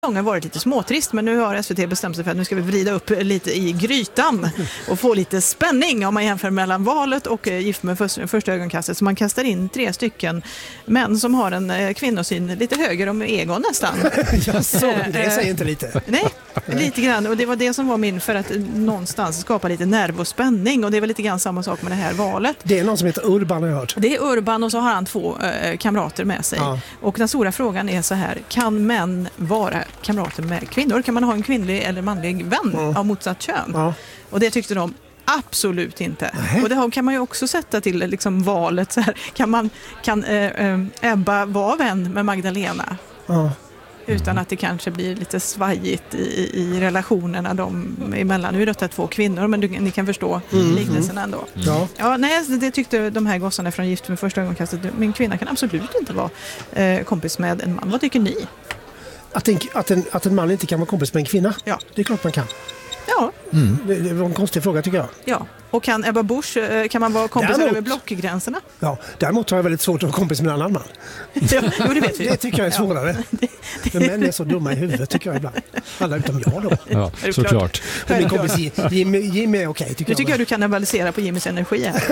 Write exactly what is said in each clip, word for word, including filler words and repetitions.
har varit lite småtrist, men nu har S V T bestämt sig för att nu ska vi vrida upp lite i grytan och få lite spänning om man jämför mellan valet och Gift med första, första ögonkastet. Så man kastar in tre stycken män som har en eh, kvinnosyn lite högre om Egon nästan. Jag såg det, säger inte lite. Nej, lite grann. Och det var det som var min, för att någonstans skapa lite nerv och spänning. Och det är väl lite grann samma sak med det här valet. Det är någon som heter Urban, har jag hört. Det är Urban, och så har han två eh, kamrater med sig. Ja. Och den stora frågan är så här: kan män vara kamrater med kvinnor? Kan man ha en kvinnlig eller manlig vän mm. av motsatt kön? Ja. Och det tyckte de absolut inte. Nej. Och det kan man ju också sätta till liksom valet så här. Kan, man, kan äh, äh, Ebba vara vän med Magdalena? Ja. Utan att det kanske blir lite svajigt i, i relationerna de emellan. Nu är det två kvinnor, men du, ni kan förstå mm. liknelsen ändå. Mm. Ja. Ja, nej, det tyckte de här gossarna från Gift med första ögonkastet. Min kvinna kan absolut inte vara eh, kompis med en man. Vad tycker ni? Att en, att, en, att en man inte kan vara kompis med en kvinna? Ja. Det är klart man kan. Ja. Mm. Det, det var en konstig fråga, tycker jag. Ja. Och kan Ebba Busch, kan man vara kompisar däremot, över blockgränserna? Ja, däremot har jag väldigt svårt att vara kompis med en annan man. Ja, jo, det vet vi. Det tycker jag är svårare. Ja. Men män är så dumma i huvudet, tycker jag ibland. Alla utom jag då. Ja, såklart. Och min kompis Jimmy, Jimmy är okej, tycker du jag. tycker jag du kan analysera på Jimmys energi här.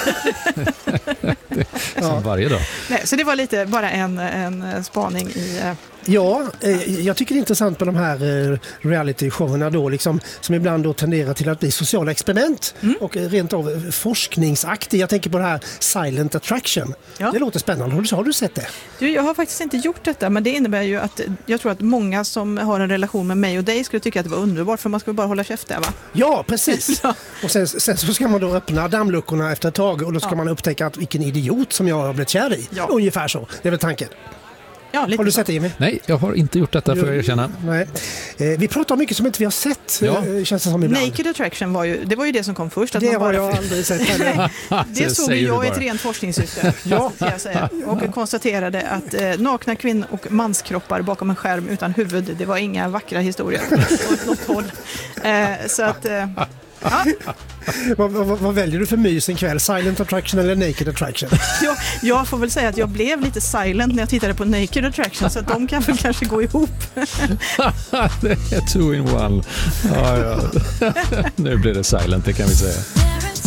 Som ja. varje dag. Nej, så det var lite bara en, en spaning i... Ja, eh, jag tycker det är intressant med de här eh, reality-showerna då, liksom, som ibland då tenderar till att bli sociala experiment mm. och rent av forskningsaktiga. Jag tänker på det här Silent Attraction. Ja. Det låter spännande. Har du, har du sett det? Du, jag har faktiskt inte gjort detta, men det innebär ju att jag tror att många som har en relation med mig och dig skulle tycka att det var underbart, för man ska bara hålla käft där, va? Ja, precis. Ja. Och sen, sen så ska man då öppna dammluckorna efter ett tag, och då ska ja. man upptäcka att vilken idiot som jag har blivit kär i. Ja. Ungefär så. Det är väl tanken. Ja, har du sett det, Jimmy? Nej, jag har inte gjort detta, för jag erkänna. Nej. Eh, vi pratar om mycket som inte vi har sett, ja. eh, känns det som ibland. Naked Attraction var ju, det var ju det som kom först. Att det man har bara... jag aldrig sett. det det såg jag i ett rent forskningssyfte, ja. jag säga. Och ja. konstaterade att eh, nakna kvinn- och manskroppar bakom en skärm utan huvud, det var inga vackra historier åt något håll. Eh, så att... Eh, ja. vad, vad, vad väljer du för mys en kväll? Silent Attraction eller Naked Attraction? Ja, jag får väl säga att jag blev lite silent när jag tittade på Naked Attraction, så att de kan väl kanske gå ihop. Det är two in one. Ja, ja. Nu blir det silent, det kan vi säga.